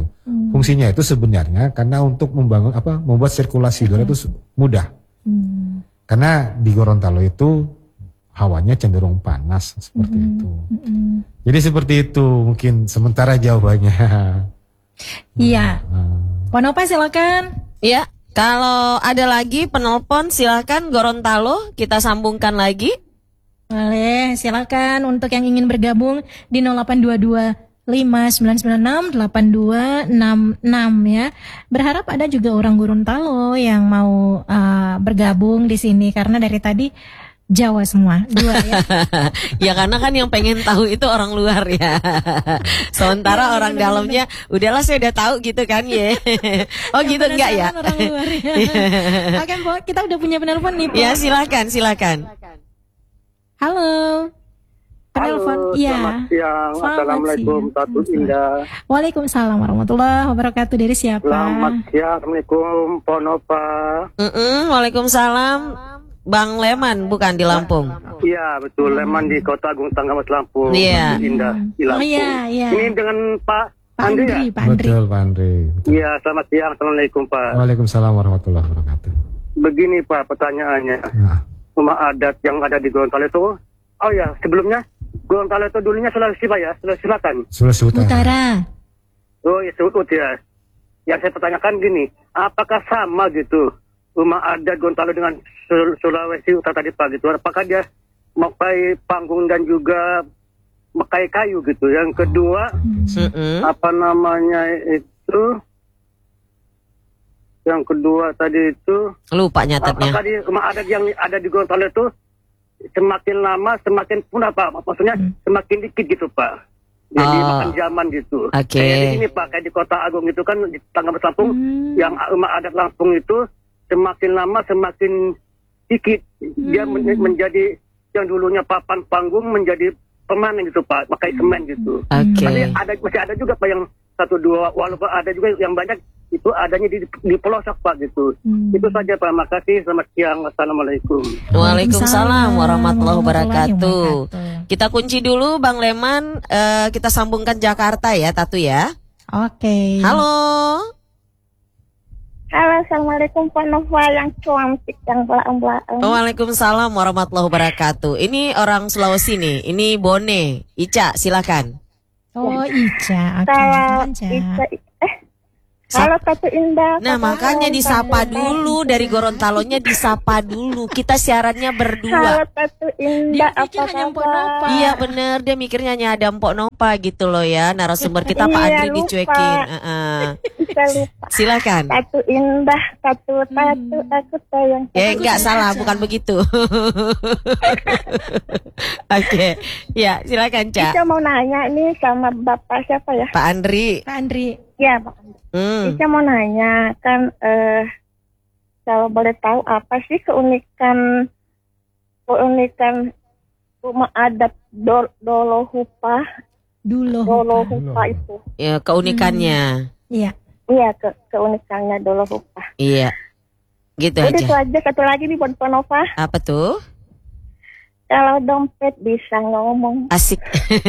Fungsinya itu sebenarnya karena untuk membuat sirkulasi udara itu mudah. Karena di Gorontalo itu hawanya cenderung panas seperti itu. Jadi seperti itu mungkin sementara jawabannya. Iya. Pak Nova silakan. Ya, kalau ada lagi penelpon silakan Gorontalo, kita sambungkan lagi. Boleh, silakan untuk yang ingin bergabung di 0822 5996 8266 ya. Berharap ada juga orang Gorontalo yang mau bergabung di sini karena dari tadi Jawa semua, dua ya. Ya karena kan yang pengen tahu itu orang luar ya. Sementara orang dalamnya udahlah saya udah tahu gitu kan ya. Oh gitu enggak ya? Orang luar ya. Oke, Po, kita udah punya penelpon nih, Po. Ya, silakan. Halo. Penelpon. Iya. Selamat siang. Assalamualaikum, Tatu Indah. Waalaikumsalam warahmatullahi wabarakatuh. Dari siapa? Selamat siang. Assalamualaikum, Ponova. Waalaikumsalam. Bang Leman bukan di Lampung. Iya, betul. Leman di Kota Agung Tanggamas Lampung. Iya. Indah di Lampung. Iya. Ini dengan Pak Andri ya? Pak Andri. Betul, Pak Andri. Iya, selamat siang. Assalamualaikum, Pak. Waalaikumsalam warahmatullahi wabarakatuh. Begini, Pak, pertanyaannya. Rumah adat yang ada di Gorontalo itu, oh ya, sebelumnya Gorontalo itu dulunya Sulawesi, Pak ya? Sulawesi Selatan. Sulawesi Utara. Oh, ya, ya. Yang saya pertanyakan gini, apakah sama gitu rumah adat Gorontalo dengan Sulawesi Utara tadi, Pak, gitu? Apakah dia memakai panggung dan juga memakai kayu gitu? Yang kedua, apa namanya itu? Yang kedua tadi itu lupa nyatetnya. Apakah di rumah adat yang ada di Gorontalo itu semakin lama semakin punah, Pak? Maksudnya semakin dikit gitu, Pak. Jadi makan zaman gitu. Oke. Kayak di sini, Pak, kayak di Kota Agung itu kan di Tanggamas Lampung, yang rumah adat Lampung itu semakin lama semakin dikit. Dia menjadi yang dulunya papan panggung menjadi permanen gitu, Pak. Pakai semen gitu. Oke. Masih ada juga, Pak, yang 1-2, walaupun ada juga yang banyak itu adanya di pelosok, Pak, gitu. Itu saja, Pak. Makasih. Selamat siang. Assalamualaikum. Waalaikumsalam warahmatullahi wabarakatuh. Kita kunci dulu Bang Leman, kita sambungkan Jakarta ya, Tatu ya. Oke. Halo. Halo, assalamualaikum Pak Nova yang cantik, yang belang-belang. Waalaikumsalam warahmatullahi wabarakatuh. Ini orang Sulawesi nih. Ini Bone. Ica, silakan. Oh, Ica. Oke, Kalau Ica. Halo Tatu Indah. Nah, makanya disapa dulu dari Gorontalonya, disapa dulu. Kita siarannya berdua. Halo Tatu Indah, apa Nova. kabar? Iya bener, dia mikirnya hanya ada Mpok Nova gitu loh ya. Narasumber kita Pak Iya, Andri lupa. dicuekin. Bisa lupa. Silakan. Tatu Indah, Tatu aku sayang. Enggak salah, bukan begitu. Oke. Ya, silakan, Cak. Ica mau nanya ini sama Bapak siapa ya? Pak Andri. Pak Andri. Ya, Pak. Ica mau nanya kan kalau boleh tahu apa sih keunikan rumah adat Dolohupa itu? Ya, keunikannya. Iya. Iya, keunikannya Dolohupa. Iya. Gitu Jadi itu aja. aja, satu lagi nih buat Pak Nova. Apa tuh? Kalau dompet bisa ngomong. Asik.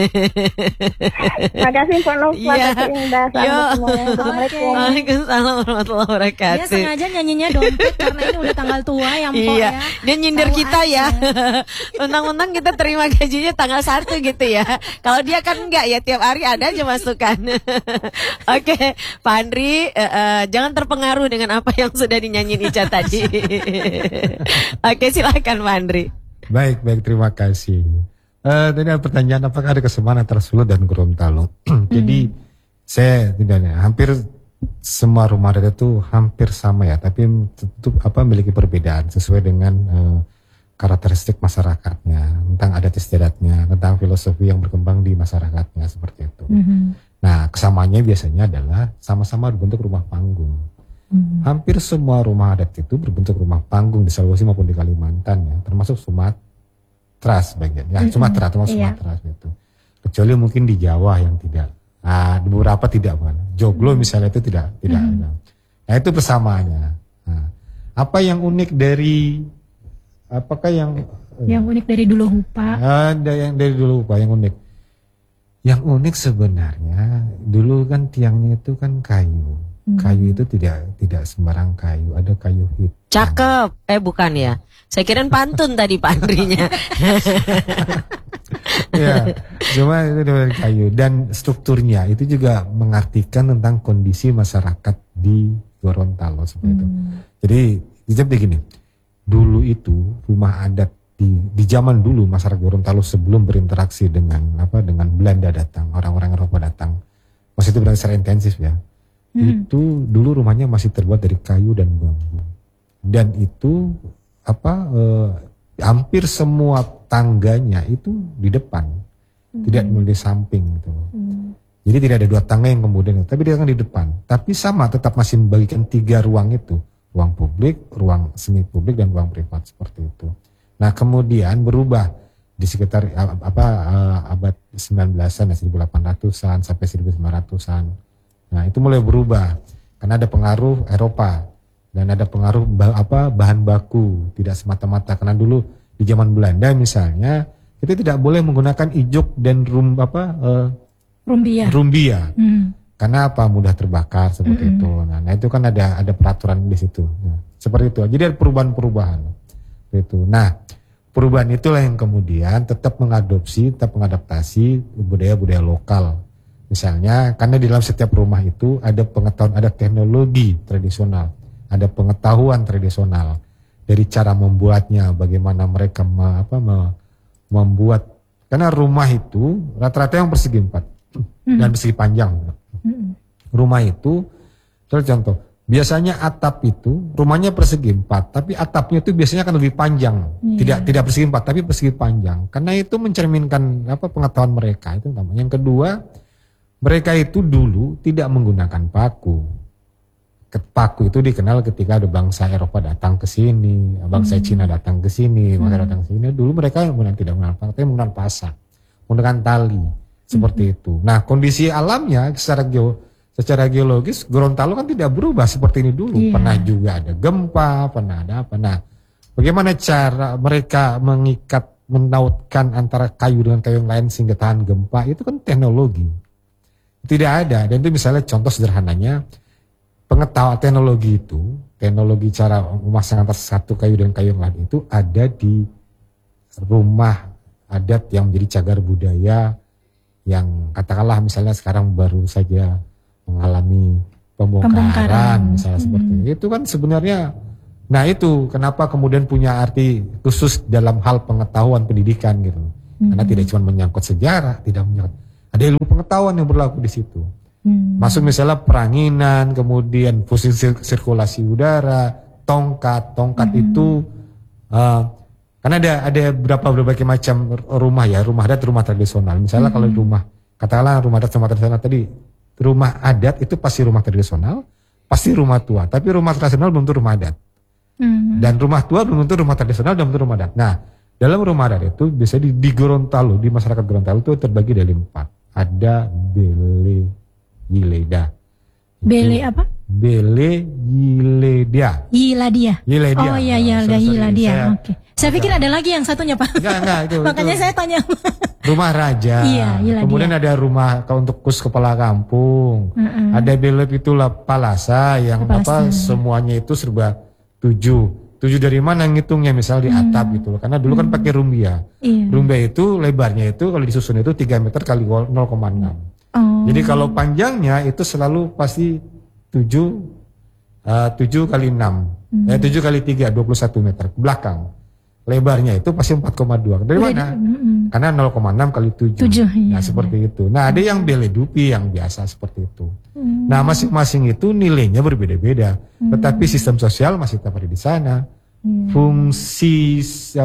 Makasih Pak Nova. Iya. Assalamualaikum. Waalaikumsalam warahmatullahi Dia wabarakatuh. sengaja nyanyinya dompet karena ini udah tanggal tua yang Mpok Iya, ya. dia nyindir Tahu kita aja. ya. Undang-undang kita terima gajinya tanggal 1 gitu ya. Kalau dia kan enggak ya, tiap hari ada aja masukan. Oke, Pak Andri, jangan terpengaruh dengan apa yang sudah dinyanyiin Ica tadi. Oke, silakan Pak Andri. Baik, terima kasih. Tadi ada pertanyaan apakah ada kesamaan antara Solo dan Gorontalo. Jadi saya tidak, hampir semua rumah adat itu hampir sama ya, tapi tentu memiliki perbedaan sesuai dengan karakteristik masyarakatnya, tentang adat istiadatnya, tentang filosofi yang berkembang di masyarakatnya seperti itu. Nah, kesamaannya biasanya adalah sama-sama berbentuk rumah panggung. Hampir semua rumah adat itu berbentuk rumah panggung di Sulawesi maupun di Kalimantan ya, termasuk Sumatera sebagian ya, Sumatera gitu. Kecuali mungkin di Jawa yang tidak. Nah, di beberapa tidak kan. Joglo misalnya itu tidak ada. Nah, itu persamaannya. Nah, apa yang unik dari yang unik dari Dolohupa? Ada yang dari Dolohupa yang unik. Yang unik sebenarnya dulu kan tiangnya itu kan kayu. Kayu itu tidak sembarang kayu, ada kayu hitam. Cakep. Bukan ya. Saya kirain pantun tadi Pak Andrinya. Ya, cuma itu dari kayu dan strukturnya itu juga mengartikan tentang kondisi masyarakat di Gorontalo seperti itu. Jadi begini, dulu itu rumah adat di zaman dulu masyarakat Gorontalo sebelum berinteraksi dengan Belanda datang, orang-orang Eropa datang, masih itu berlangsung secara intensif ya. Itu dulu rumahnya masih terbuat dari kayu dan bambu, dan itu hampir semua tangganya itu di depan, tidak di samping gitu. Jadi tidak ada 2 tangga yang kemudian, tapi dia kan di depan. Tapi sama tetap masih membagikan 3 ruang itu, ruang publik, ruang semi publik dan ruang privat seperti itu. Nah kemudian berubah di sekitar abad 19-an, 1800-an sampai 1900-an. Nah itu mulai berubah karena ada pengaruh Eropa dan ada pengaruh bahan baku, tidak semata-mata karena dulu di zaman Belanda misalnya kita tidak boleh menggunakan ijuk dan rumbia. Karena mudah terbakar seperti itu. Nah itu kan ada peraturan di situ. Nah, seperti itu. Jadi ada perubahan-perubahan itu. Nah perubahan itulah yang kemudian tetap mengadaptasi budaya-budaya lokal. Misalnya karena di dalam setiap rumah itu ada pengetahuan, ada teknologi tradisional, ada pengetahuan tradisional dari cara membuatnya, bagaimana mereka membuat. Karena rumah itu rata-rata yang persegi 4 dan persegi panjang. Rumah itu, contoh, biasanya atap itu rumahnya persegi 4, tapi atapnya itu biasanya akan lebih panjang, tidak persegi 4 tapi persegi panjang. Karena itu mencerminkan pengetahuan mereka itu namanya. Yang kedua, mereka itu dulu tidak menggunakan paku. Paku itu dikenal ketika ada bangsa Eropa datang ke sini, bangsa Cina datang ke sini, mereka datang ke sini. Dulu mereka tidak menggunakan paku, tapi menggunakan pasak, menggunakan tali, seperti itu. Nah, kondisi alamnya secara geologis Gorontalo kan tidak berubah seperti ini dulu. Pernah juga ada gempa, pernah ada apa. Nah, bagaimana cara mereka menautkan antara kayu dengan kayu yang lain sehingga tahan gempa? Itu kan teknologi. Tidak ada. Dan itu misalnya contoh sederhananya, pengetahuan teknologi cara memasang antara satu kayu dan kayu yang lain itu ada di rumah adat yang menjadi cagar budaya yang katakanlah misalnya sekarang baru saja mengalami pembongkaran misalnya seperti itu kan sebenarnya. Nah itu kenapa kemudian punya arti khusus dalam hal pengetahuan pendidikan gitu. Karena tidak cuma menyangkut sejarah, tidak menyangkut, ada ilmu pengetahuan yang berlaku di situ. Masuk misalnya peranginan, kemudian fungsi sirkulasi udara, tongkat itu karena ada berbagai macam rumah ya, rumah adat, rumah tradisional. Misalnya kalau rumah, katakanlah rumah adat sama tradisional tadi, rumah adat itu pasti rumah tradisional, pasti rumah tua. Tapi rumah tradisional belum tentu rumah adat. Dan rumah tua belum tentu rumah tradisional, belum tentu rumah adat. Nah, dalam rumah adat itu biasanya di Gorontalo, di masyarakat Gorontalo itu terbagi dari 4. Ada Bele Yileda. Bele apa? Bele Yiledia. Yiladia. Yiledia. Oh iya, Yiladia. Oke. Saya pikir ada lagi yang satunya, Pak. Enggak itu. Makanya saya tanya. Rumah raja. Iya, Yiladia. Kemudian ada rumah untuk kepala kampung. Ada belep itulah palasa yang semuanya itu serba 7 dari mana ngitungnya misal di atap gitu loh. Karena dulu kan pakai rumbia. Iya. Rumbia itu lebarnya itu kalau disusun itu 3 meter kali 0,6. Jadi kalau panjangnya itu selalu pasti 7 kali 6. 7 kali 3 21 meter ke belakang. Lebarnya itu pasti 4,2. Dari mana? Karena 0,6 kali 7. Nah, seperti itu. Nah, ada yang beledupi yang biasa seperti itu. Nah, masing-masing itu nilainya berbeda-beda. Tetapi sistem sosial masih tetap ada di sana. Fungsi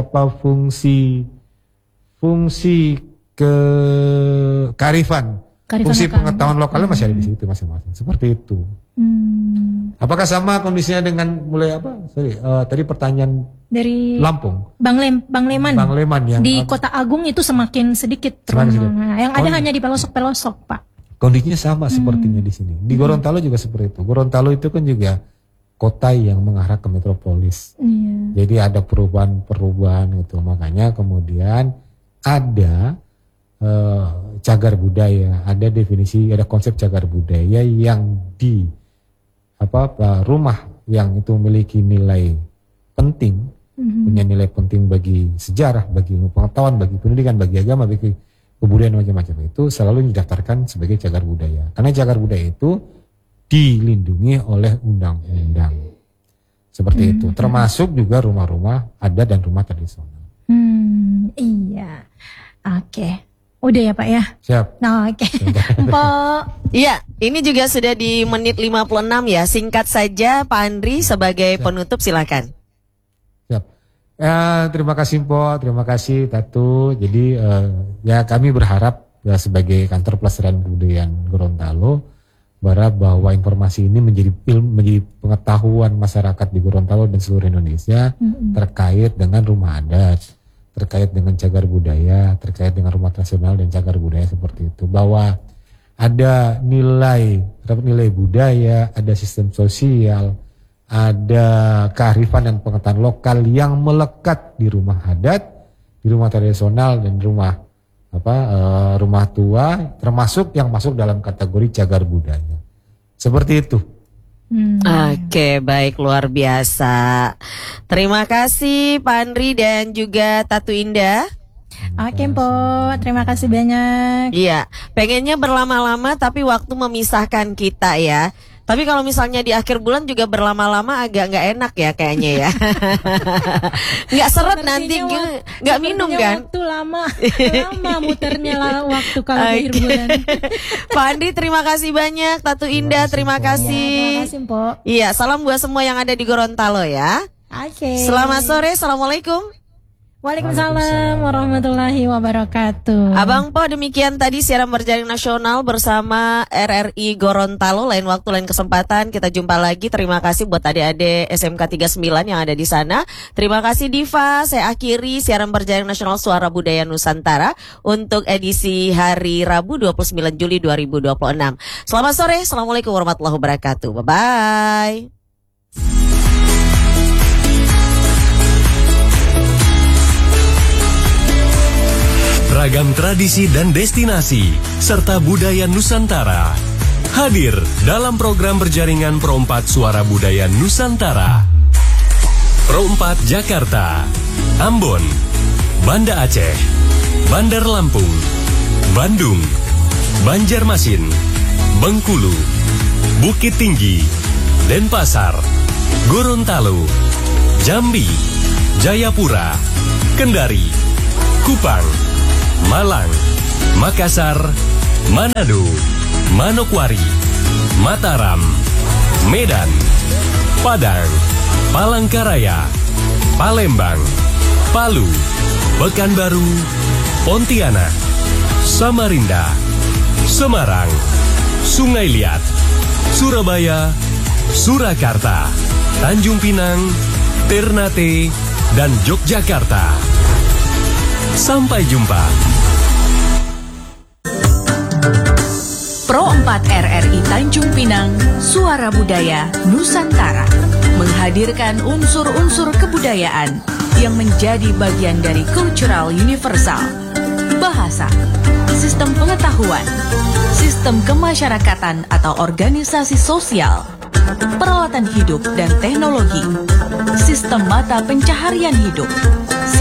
kearifan, fungsi pengetahuan lokalnya masih ada di situ masing-masing. Seperti itu. Apakah sama kondisinya dengan tadi pertanyaan dari Lampung? Bang Leman yang di Kota Agung itu semakin sedikit. Nah, yang ada hanya di pelosok-pelosok, Pak. Kondisinya sama sepertinya di sini. Di Gorontalo juga seperti itu. Gorontalo itu kan juga kota yang mengarah ke metropolis. Jadi ada perubahan gitu. Makanya kemudian ada cagar budaya, ada definisi, ada konsep cagar budaya yang di rumah yang itu memiliki nilai penting, punya nilai penting bagi sejarah, bagi pengetahuan, bagi pendidikan, bagi agama, bagi kebudayaan macam-macam, itu selalu didaftarkan sebagai cagar budaya. Karena cagar budaya itu dilindungi oleh undang-undang. Seperti itu. Termasuk juga rumah-rumah adat dan rumah tradisional. Iya. Oke. Udah ya Pak ya? Siap. Nah, oke. Pak. Iya, ini juga sudah di menit 56 ya. Singkat saja Pak Andri sebagai penutup silakan. Siap. Terima kasih Mpo, terima kasih Tatu. Jadi ya kami berharap ya sebagai kantor pelestarian kebudayaan Gorontalo berharap bahwa informasi ini menjadi pengetahuan masyarakat di Gorontalo dan seluruh Indonesia terkait dengan rumah adat, terkait dengan cagar budaya, terkait dengan rumah tradisional dan cagar budaya seperti itu. Bahwa ada nilai budaya, ada sistem sosial, ada kearifan dan pengetahuan lokal yang melekat di rumah adat, di rumah tradisional dan rumah tua, termasuk yang masuk dalam kategori cagar budaya. Seperti itu. Oke, baik, luar biasa. Terima kasih Pak Andri dan juga Tatu Indah. Oke Mpo, terima kasih banyak. Iya, pengennya berlama-lama tapi waktu memisahkan kita ya. Tapi kalau misalnya di akhir bulan juga berlama-lama agak nggak enak ya kayaknya ya. Nggak seret nanti, nggak minum kan? Waktu lama muternya waktu kalau di akhir bulan. Pak Andi terima kasih banyak, Tatu Indah terima kasih. Ya, terima kasih Mpo. Iya, salam buat semua yang ada di Gorontalo ya. Oke. Selamat sore, assalamualaikum. Waalaikumsalam warahmatullahi wabarakatuh. Abang Po, demikian tadi siaran berjaring nasional bersama RRI Gorontalo. Lain waktu, lain kesempatan kita jumpa lagi. Terima kasih buat adik-adik SMK 39 yang ada di sana. Terima kasih Diva. Saya akhiri siaran berjaring nasional Suara Budaya Nusantara untuk edisi hari Rabu 29 Juli 2026. Selamat sore, assalamualaikum warahmatullahi wabarakatuh. Bye-bye. Ragam tradisi dan destinasi, serta budaya Nusantara hadir dalam program berjaringan Pro 4 Suara Budaya Nusantara. Pro 4 Jakarta, Ambon, Banda Aceh, Bandar Lampung, Bandung, Banjarmasin, Bengkulu, Bukit Tinggi, Denpasar, Gorontalo, Jambi, Jayapura, Kendari, Kupang, Malang, Makassar, Manado, Manokwari, Mataram, Medan, Padang, Palangkaraya, Palembang, Palu, Pekanbaru, Pontianak, Samarinda, Semarang, Sungai Liat, Surabaya, Surakarta, Tanjung Pinang, Ternate, dan Yogyakarta. Sampai jumpa. Pro 4 RRI Tanjung Pinang, Suara Budaya Nusantara, menghadirkan unsur-unsur kebudayaan yang menjadi bagian dari cultural universal. Bahasa, sistem pengetahuan, sistem kemasyarakatan atau organisasi sosial, peralatan hidup dan teknologi, sistem mata pencaharian hidup,